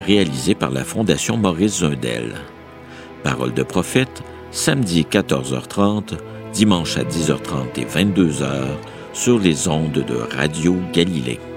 réalisé par la Fondation Maurice Zundel. Parole de prophète, samedi 14h30, dimanche à 10h30 et 22h sur les ondes de Radio Galilée.